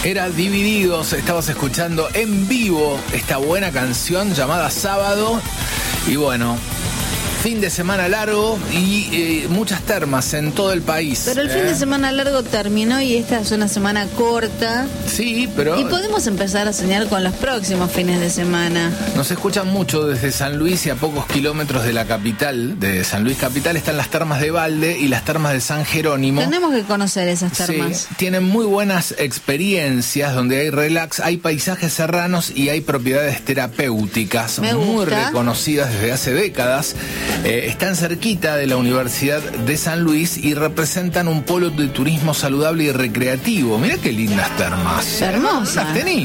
Era Divididos, estabas escuchando en vivo esta buena canción llamada Sábado. Y bueno, fin de semana largo y muchas termas en todo el país. Pero el fin de semana largo terminó y esta es una semana corta. Sí, pero... Y podemos empezar a soñar con los próximos fines de semana. Nos escuchan mucho desde San Luis y a pocos kilómetros de la capital, de San Luis capital, están las termas de Balde y las termas de San Jerónimo. Tenemos que conocer esas termas. Sí, tienen muy buenas experiencias donde hay relax, hay paisajes serranos y hay propiedades terapéuticas muy reconocidas desde hace décadas. Están cerquita de la Universidad de San Luis y representan un polo de turismo saludable y recreativo. Mirá qué lindas termas. Hermosas. Las tenía.